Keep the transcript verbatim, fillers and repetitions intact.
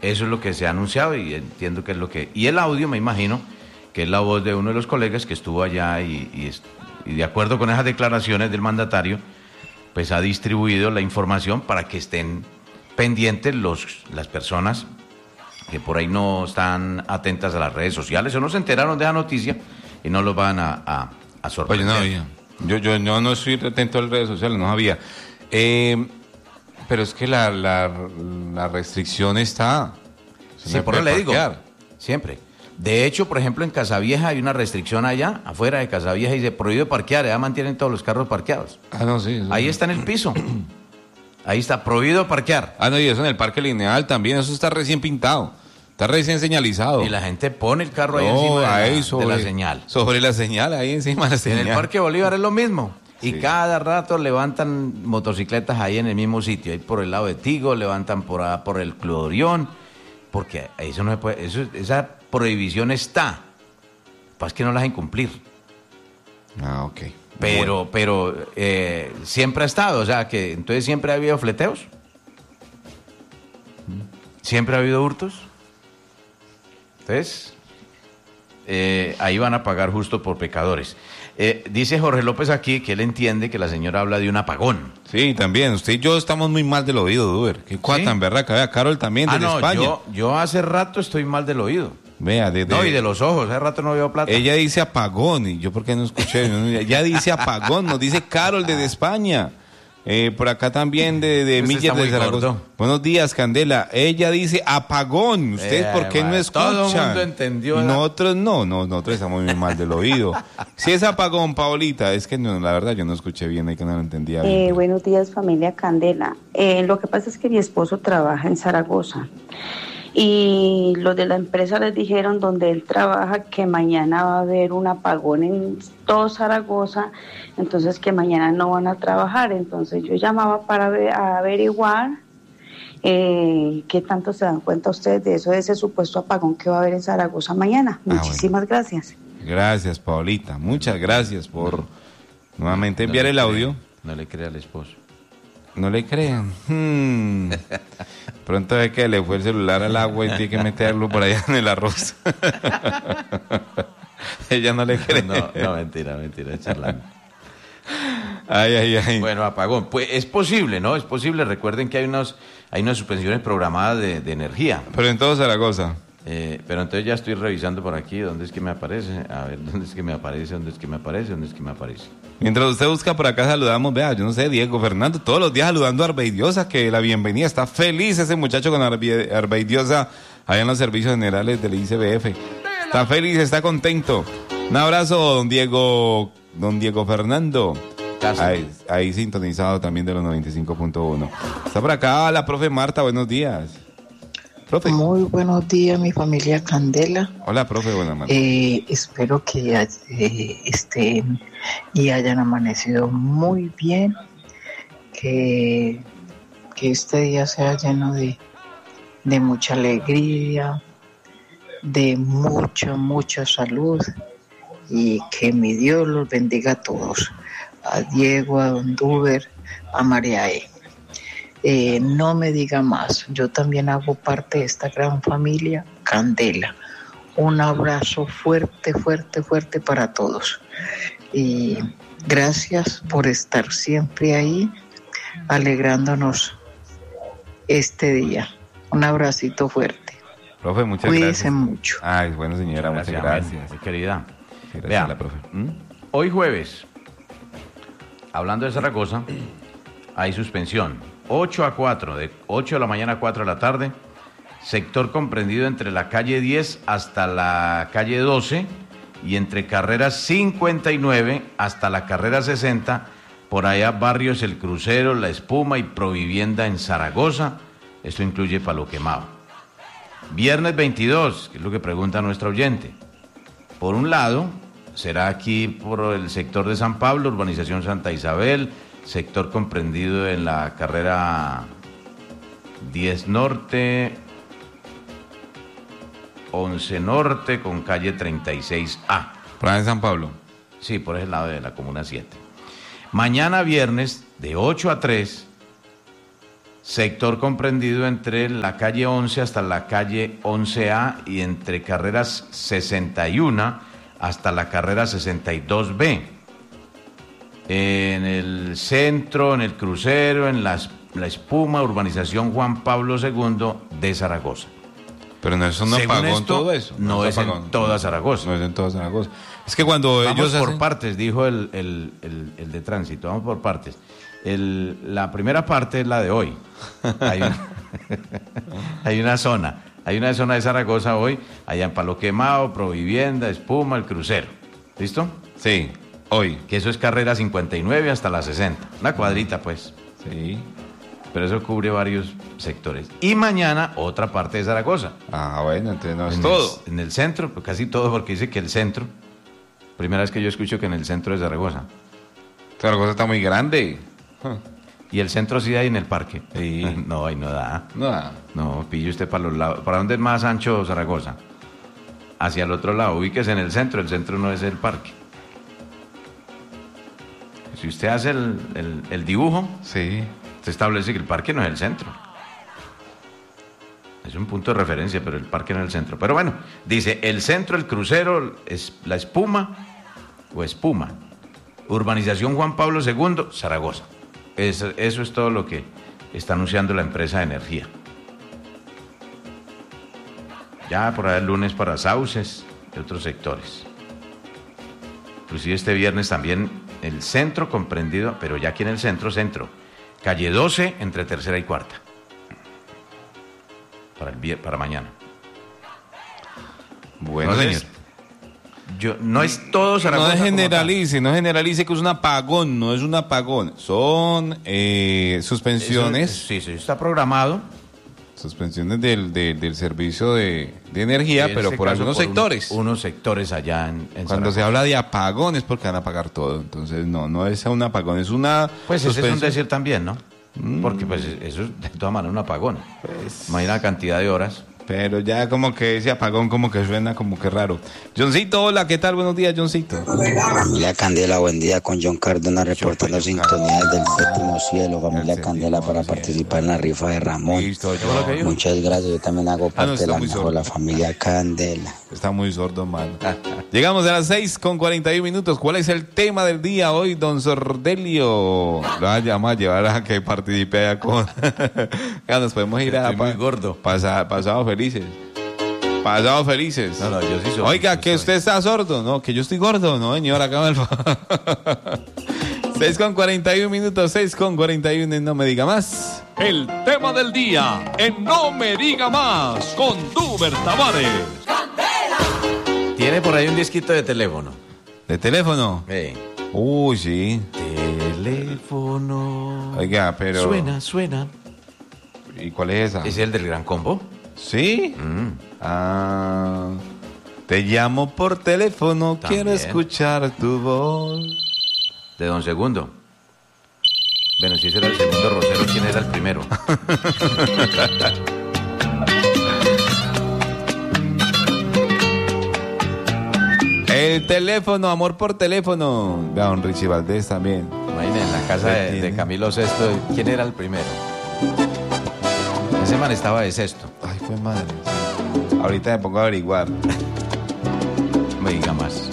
Eso es lo que se ha anunciado y entiendo que es lo que... Y el audio, me imagino, que es la voz de uno de los colegas que estuvo allá y, y, y de acuerdo con esas declaraciones del mandatario, pues ha distribuido la información para que estén pendientes los, las personas que por ahí no están atentas a las redes sociales o no se enteraron de la noticia y no los van a, a, a sorprender. Oye, no había. Yo, yo, yo no estoy atento a las redes sociales, no había. Eh... Pero es que la, la, la restricción está. Sí, por eso le digo. Siempre. De hecho, por ejemplo, en Casavieja hay una restricción allá, afuera de Casavieja, y dice prohibido parquear. Ya mantienen todos los carros parqueados. Ah, no, sí. Ahí está en el piso. Ahí está, prohibido parquear. Ah, no, y eso en el Parque Lineal también. Eso está recién pintado. Está recién señalizado. Y la gente pone el carro ahí no, encima de, ahí la, sobre, de la señal. Sobre la señal, ahí encima de la señal. En el Parque Bolívar es lo mismo. Y sí. Cada rato levantan motocicletas ahí en el mismo sitio, ahí por el lado de Tigo, levantan por por el Clodorión, porque eso no se puede, eso, esa prohibición está, pues que no la hacen cumplir. Ah, ok. Pero, bueno. pero eh, siempre ha estado, o sea, que entonces siempre ha habido fleteos, siempre ha habido hurtos, entonces eh, ahí van a pagar justo por pecadores. Eh, dice Jorge López aquí que él entiende que la señora habla de un apagón. Sí, también. Usted y yo estamos muy mal del oído, Duber. Qué cuata, en verdad. Vea, Carol también, desde ah, no, España. Yo, yo hace rato estoy mal del oído. Vea, desde... No, y de los ojos. Hace rato no veo plata. Ella dice apagón. Y yo, ¿por qué no escuché? Ella dice apagón. Nos dice Carol desde España. Eh, por acá también de, de Millas de Zaragoza. Gordo. Buenos días, Candela. Ella dice apagón. ¿Ustedes eh, por qué man, no escuchan? Todo el mundo entendió. Y nosotros no, no, nosotros estamos muy mal del oído. Si es apagón, Paolita, es que no, la verdad yo no escuché bien, ahí que no lo entendía bien. Eh, buenos días, familia Candela. Eh, lo que pasa es que mi esposo trabaja en Zaragoza. Y los de la empresa les dijeron donde él trabaja que mañana va a haber un apagón en todo Zaragoza, entonces que mañana no van a trabajar. Entonces yo llamaba para ver, a averiguar eh, qué tanto se dan cuenta ustedes de eso, de ese supuesto apagón que va a haber en Zaragoza mañana. Ah, Muchísimas bueno. gracias. Gracias, Paolita. Muchas gracias por no, nuevamente enviar no el audio. Cree, no le crea al esposo. No le crean. Hmm. Pronto ve que le fue el celular al agua y tiene que meterlo por allá en el arroz. Ella no le cree. No, no, mentira, mentira, charlando. Ay, ay, ay. Bueno, apagón. Pues es posible, ¿no? Es posible. Recuerden que hay unos, hay unas suspensiones programadas de, de energía. Pero en todo Zaragoza. Eh, pero entonces ya estoy revisando por aquí dónde es que me aparece. A ver, dónde es que me aparece, dónde es que me aparece, dónde es que me aparece. Mientras usted busca por acá, saludamos, vea, yo no sé, Diego Fernando, todos los días saludando a Arbeidiosa, que la bienvenida, está feliz ese muchacho con Arbeidiosa allá en los servicios generales del I C B F. Está feliz, está contento. Un abrazo, don Diego, don Diego Fernando. Ahí, ahí sintonizado también de los noventa y cinco punto uno. Está por acá la profe Marta, buenos días. Profe. Muy buenos días, mi familia Candela. Hola, profe, buenas noches. Eh, espero que eh, estén y hayan amanecido muy bien, que, que este día sea lleno de, de mucha alegría, de mucha, mucha salud, y que mi Dios los bendiga a todos, a Diego, a Don Duber, a María E. Eh, no me diga más, yo también hago parte de esta gran familia Candela. Un abrazo fuerte, fuerte, fuerte para todos. Y gracias por estar siempre ahí, alegrándonos este día. Un abracito fuerte. Profe, muchas Cuídese gracias. Cuídese mucho. Ay, bueno, señora, muchas gracias. Muchas gracias. Querida. Gracias, Vea, la profe. ¿Mm? Hoy jueves, hablando de Zaragoza, hay suspensión. ocho a cuatro, de ocho de la mañana a cuatro de la tarde, sector comprendido entre la calle diez hasta la calle doce y entre carreras cincuenta y nueve hasta la carrera sesenta, por allá barrios El Crucero, La Espuma y Provivienda en Zaragoza. Esto incluye Palo Quemado. Viernes veintidós, que es lo que pregunta nuestro oyente. Por un lado, será aquí por el sector de San Pablo, urbanización Santa Isabel, sector comprendido en la carrera diez Norte, once Norte con calle treinta y seis A. ¿Por ahí en San Pablo? Sí, por ese lado de la Comuna siete. Mañana viernes, de ocho a tres, sector comprendido entre la calle once hasta la calle once A y entre carreras sesenta y uno hasta la carrera sesenta y dos B. En el centro, en el crucero, en la, la espuma, urbanización Juan Pablo segundo de Zaragoza. Pero no es un Según apagón esto, todo eso. no es en apagón. toda Zaragoza. No es en toda Zaragoza. Es que cuando Vamos ellos por hacen- partes, dijo el, el, el, el de tránsito, vamos por partes. El, la primera parte es la de hoy. Hay una, hay una zona, hay una zona de Zaragoza hoy, allá en Palo Quemado, Provivienda, Espuma, el crucero. ¿Listo? Sí, hoy. Que eso es carrera cincuenta y nueve hasta la sesenta. Una cuadrita, pues. Sí. Pero eso cubre varios sectores. Y mañana otra parte de Zaragoza. Ah, bueno, entonces no es En todo. El, en el centro, pues casi todo, porque dice que el centro. Primera vez que yo escucho que en el centro de Zaragoza. Zaragoza está muy grande. Huh. Y el centro sí hay en el parque. Sí. No, ahí no da. No, ah, No, pille usted para los lados. ¿Para dónde es más ancho Zaragoza? Hacia el otro lado. Ubíquese en el centro. El centro no es el parque. Si usted hace el, el, el dibujo, sí. se establece que el parque no es el centro. Es un punto de referencia, pero el parque no es el centro. Pero bueno, dice, el centro, el crucero, es la espuma o espuma. Urbanización Juan Pablo segundo, Zaragoza. Eso, eso es todo lo que está anunciando la empresa de energía. Ya por ahí el lunes para Sauces y otros sectores. Inclusive este viernes también el centro comprendido, pero ya aquí en el centro, centro. Calle doce entre tercera y cuarta. Para, el, vier- para mañana. Bueno, Entonces, señor. Yo, no es todo Zaragoza. No como generalice, no generalice que es un apagón, no es un apagón. Son eh, tal. suspensiones, Eso- sí, sí, está programado. suspensiones del, del, del servicio de, de energía, En pero este por caso, algunos por un- sectores. unos sectores allá en, en Cuando se Zaragoza. habla de apagón es porque van a apagar todo. Entonces, no, no es un apagón, es una Pues ese es un suspensión. decir también, ¿no? Porque pues eso es de todas maneras un apagón. Pues- Imagina la cantidad de horas. Pero ya como que ese apagón como que suena como que raro. Johncito, hola, ¿qué tal? Buenos días, Johncito. Familia Candela, buen día con John Cardona reportando John sintonía desde el séptimo cielo. Familia El Candela séptimo para cielo. participar en la rifa de Ramón. Listo, ¿Todo lo que dijo? Muchas gracias, yo también hago Ah, no, parte está de la muy mejor, sordo. la familia Candela. Está muy sordo, mano. Llegamos a las seis con cuarenta y uno minutos. ¿Cuál es el tema del día hoy, don Sordelio? Lo vamos a llevar a que participe allá con... Ya nos podemos ir a... Estoy muy gordo. Pasa, pasados felices. Pasados felices. No, no, yo sí soy. Oiga, yo que soy. usted está sordo. No, que yo estoy gordo. No, señor, acá el... seis con cuarenta y uno minutos, seis con cuarenta y uno, no me diga más. El tema del día en No Me Diga Más con Duber Tavares. Tiene por ahí un disquito de teléfono. ¿De teléfono? Eh, Uy, sí. Teléfono. Oiga, pero... Suena, suena. ¿Y cuál es esa? ¿Es el del Gran Combo? ¿Sí? Mm. Ah, te llamo por teléfono, También. quiero escuchar tu voz. De Don Segundo. Bueno, si ese era el segundo Rosero, ¿quién era el primero? El teléfono, amor por teléfono. Vea, don Richie Valdés también. Imaginen, en la casa de, de Camilo Sesto, ¿quién era el primero? Ese man estaba de sexto. Ay, fue madre. Ahorita me pongo a averiguar. Me diga más.